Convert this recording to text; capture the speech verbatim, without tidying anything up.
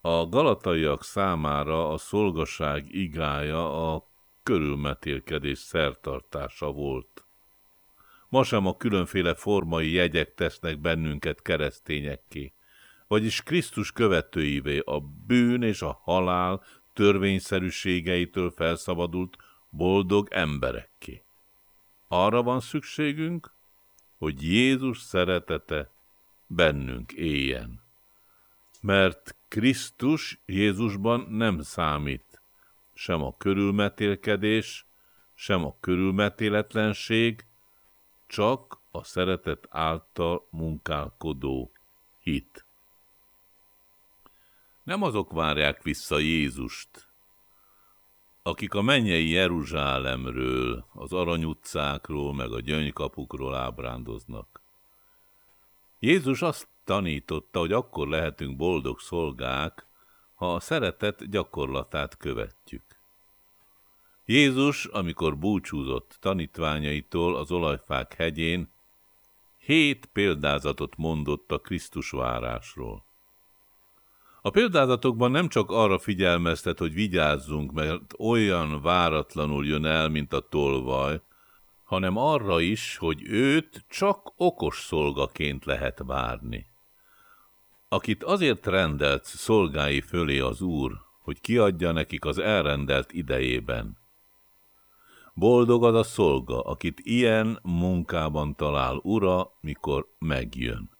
A galataiak számára a szolgaság igája a körülmetélkedés szertartása volt. Ma sem a különféle formai jegyek tesznek bennünket keresztényekké, vagyis Krisztus követőivé, a bűn és a halál törvényszerűségeitől felszabadult boldog emberekké. Arra van szükségünk, hogy Jézus szeretete bennünk éljen. Mert Krisztus Jézusban nem számít sem a körülmetélkedés, sem a körülmetéletlenség, csak a szeretet által munkálkodó hit. Nem azok várják vissza Jézust, akik a mennyei Jeruzsálemről, az aranyutcákról, meg a gyöngykapukról ábrándoznak. Jézus azt tanította, hogy akkor lehetünk boldog szolgák, ha a szeretet gyakorlatát követjük. Jézus, amikor búcsúzott tanítványaitól az olajfák hegyén, hét példázatot mondott a Krisztus várásról. A példázatokban nem csak arra figyelmeztet, hogy vigyázzunk, mert olyan váratlanul jön el, mint a tolvaj, hanem arra is, hogy őt csak okos szolgaként lehet várni. Akit azért rendelt szolgái fölé az Úr, hogy kiadja nekik az elrendelt idejében. Boldog az a szolga, akit ilyen munkában talál ura, mikor megjön.